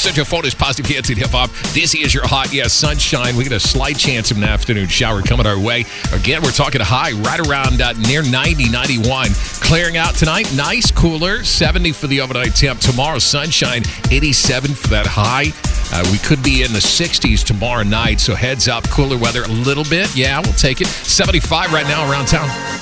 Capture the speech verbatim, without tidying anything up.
Central Florida's positive hits and hip-hop. This is your hot, yes, sunshine. We got a slight chance of an afternoon shower coming our way. Again, we're talking a high right around uh, near ninety, ninety-one. Clearing out tonight, nice, cooler, seventy for the overnight temp. Tomorrow, sunshine, eighty-seven for that high. Uh, we could be in the sixties tomorrow night, so heads up, cooler weather a little bit. Yeah, we'll take it. seventy-five right now around town.